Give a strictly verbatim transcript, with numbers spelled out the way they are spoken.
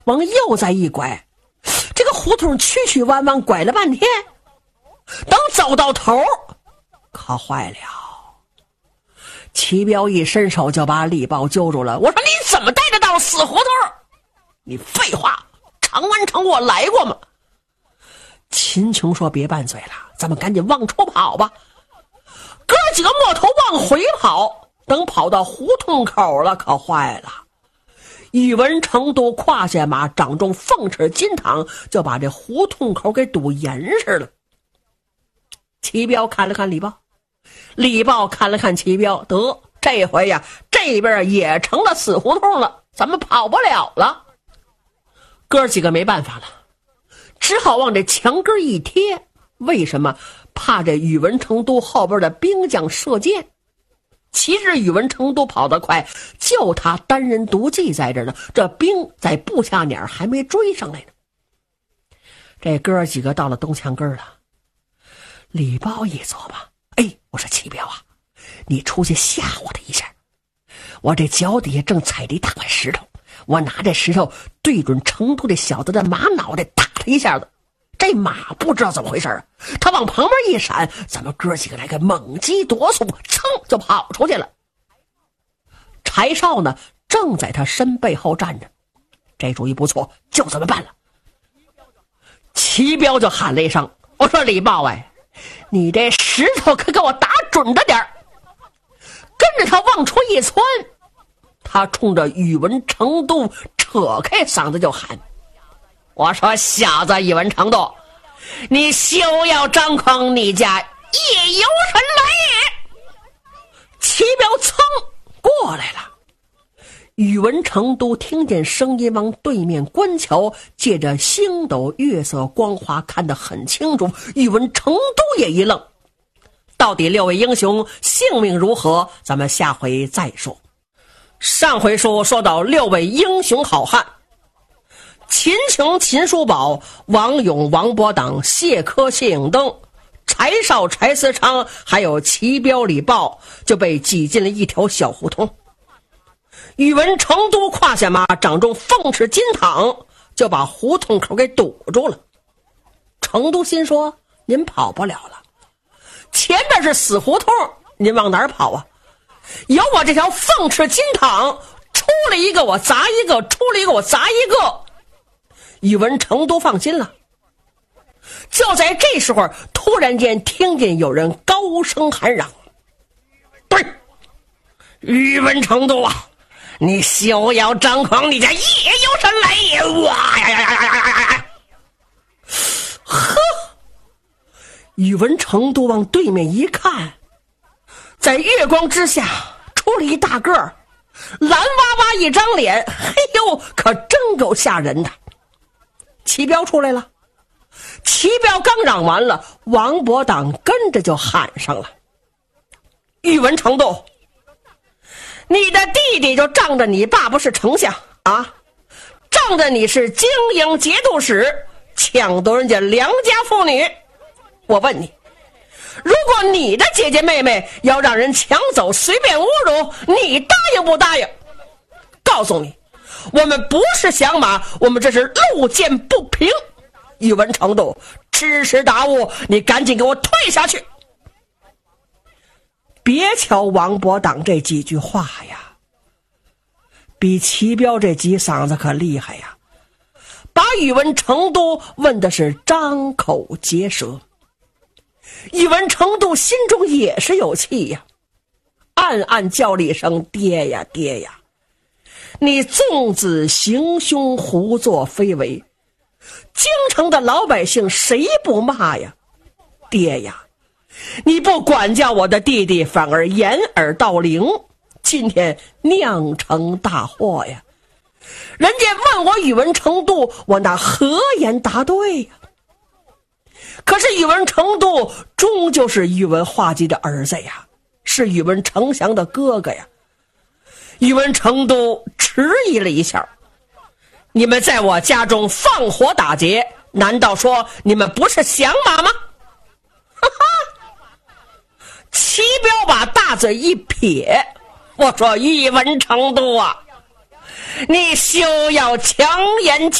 往右再一拐，这个胡同曲曲弯弯拐了半天，等走到头可坏了。齐彪一伸手就把李豹揪住了，我说你怎么带着到死胡同？你废话，长安城我来过吗？秦琼说别拌嘴了，咱们赶紧往出跑吧。哥几个摸头往回跑，等跑到胡同口了可坏了。宇文成都胯下马，掌中凤翅金堂，就把这胡同口给堵严实了。齐彪看了看李豹，李豹看了看齐彪，得这回呀，这边也成了死胡同了，咱们跑不了了。哥几个没办法了，只好往这墙根一贴。为什么？怕这宇文成都后边的兵将射箭。其实宇文成都跑得快，就他单人独骑在这呢，这兵在步下撵还没追上来呢。这哥几个到了东墙根了，李豹一琢磨，哎，我说齐彪啊，你出去吓唬他一下，我这脚底下正踩着一大块石头，我拿这石头对准成都这小子的马脑袋打他一下子，这马不知道怎么回事啊，他往旁边一闪，咱们哥几个来个猛击夺速，噌就跑出去了。柴少呢正在他身背后站着，这主意不错，就这么办了。齐彪就喊了一声，我说李豹哎，你这石头可给我打准着点儿。跟着他往出一窜，他冲着宇文成都扯开嗓子就喊，我说小子宇文成都，你休要张狂，你家夜游神来也。齐彪噌过来了，宇文成都听见声音往对面观瞧，借着星斗月色光华看得很清楚。宇文成都也一愣，到底六位英雄性命如何，咱们下回再说。上回书说到六位英雄好汉，秦琼、秦叔宝、王勇、王伯党、谢科、谢影登、柴少、柴思昌，还有齐彪、李豹，就被挤进了一条小胡同。宇文成都胯下马，掌中凤翅金躺，就把胡同口给堵住了。成都心说，您跑不了了，前边是死胡同，您往哪儿跑啊？有我这条凤翅金躺，出了一个我砸一个，出了一个我砸一个。宇文成都放心了。就在这时候，突然间听见有人高声喊嚷，对，宇文成都啊，你休要张狂，你家夜游神来也！哇呀呀呀呀呀呀呀！呵，宇文成都往对面一看，在月光之下出了一大个儿，蓝哇哇一张脸，嘿呦，可真够吓人的。齐彪出来了，齐彪刚嚷完了，王伯党跟着就喊上了，宇文成都，你的弟弟就仗着你爸不是丞相啊，仗着你是经营节度使，抢夺人家良家妇女。我问你，如果你的姐姐妹妹要让人抢走，随便侮辱，你答应不答应？告诉你，我们不是响马，我们这是路见不平。宇文成都，知识达悟，你赶紧给我退下去。别瞧王伯党这几句话呀，比齐彪这几嗓子可厉害呀，把宇文成都问的是张口结舌。宇文成都心中也是有气呀，暗暗叫了一声爹呀爹呀，你纵子行凶，胡作非为，京城的老百姓谁不骂呀？爹呀，你不管教我的弟弟，反而掩耳盗铃，今天酿成大祸呀！人家问我宇文成都，我那何言答对呀？可是宇文成都终究是宇文化及的儿子呀，是宇文成祥的哥哥呀。宇文成都迟疑了一下，你们在我家中放火打劫，难道说你们不是响马吗？哈哈！齐彪把大嘴一撇，我说宇文成都啊， 你休要强言